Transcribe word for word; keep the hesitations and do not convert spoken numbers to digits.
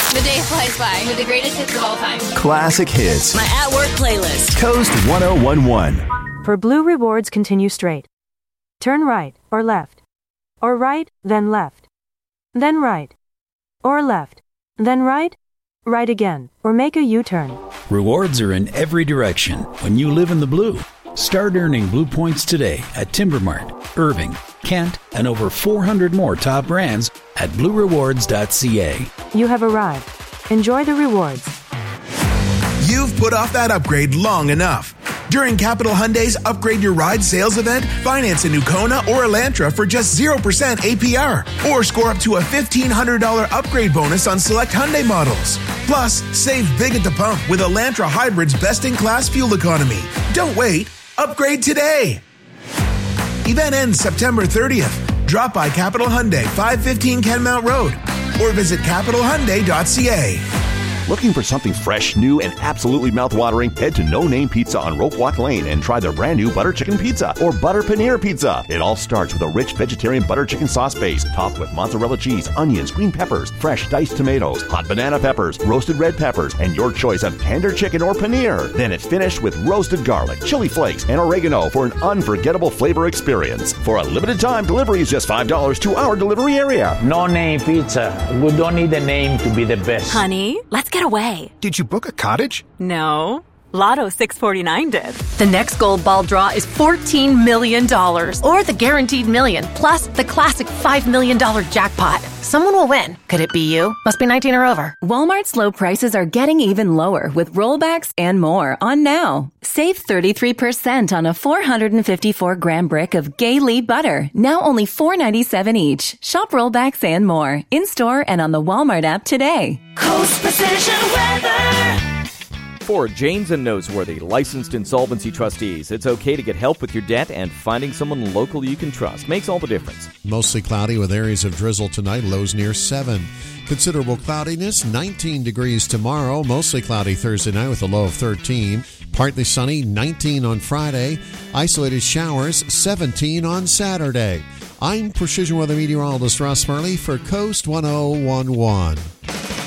The day flies by with the greatest hits of all time. Classic hits. My at-work playlist. Coast ten eleven. For Blue Rewards, continue straight. Turn right or left. Or right, then left. Then right. Or left. Then right. Right again. Or make a U-turn. Rewards are in every direction when you live in the blue. Start earning Blue Points today at Timbermart, Irving, Kent, and over four hundred more top brands at blue rewards dot c a. You have arrived. Enjoy the rewards. You've put off that upgrade long enough. During Capital Hyundai's Upgrade Your Ride sales event, finance a new Kona or Elantra for just zero percent A P R. Or score up to a fifteen hundred dollars upgrade bonus on select Hyundai models. Plus, save big at the pump with Elantra Hybrid's best-in-class fuel economy. Don't wait. Upgrade today. Event ends September thirtieth. Drop by Capital Hyundai, five fifteen Kenmount Road. Or visit capital hyundai dot c a. Looking for something fresh, new, and absolutely mouthwatering? Head to No Name Pizza on Rope Walk Lane and try their brand new butter chicken pizza or butter paneer pizza. It all starts with a rich vegetarian butter chicken sauce base topped with mozzarella cheese, onions, green peppers, fresh diced tomatoes, hot banana peppers, roasted red peppers, and your choice of tender chicken or paneer. Then it's finished with roasted garlic, chili flakes, and oregano for an unforgettable flavor experience. For a limited time, delivery is just five dollars to our delivery area. No Name Pizza. We don't need a name to be the best. Honey, let's get away. Did you book a cottage? No. Lotto six forty-nine did. The next gold ball draw is fourteen million dollars. Or the guaranteed million, plus the classic five million dollars jackpot. Someone will win. Could it be you? Must be nineteen or over. Walmart's low prices are getting even lower with rollbacks and more on now. Save thirty-three percent on a four hundred fifty-four gram brick of Gay-Lee butter. Now only four ninety-seven each. Shop rollbacks and more in-store and on the Walmart app today. Coast Precision Weather. For James and Noseworthy, licensed insolvency trustees, it's okay to get help with your debt, and finding someone local you can trust makes all the difference. Mostly cloudy with areas of drizzle tonight, lows near seven. Considerable cloudiness, nineteen degrees tomorrow. Mostly cloudy Thursday night with a low of thirteen. Partly sunny, nineteen on Friday. Isolated showers, seventeen on Saturday. I'm Precision Weather Meteorologist Ross Murley for Coast ten eleven.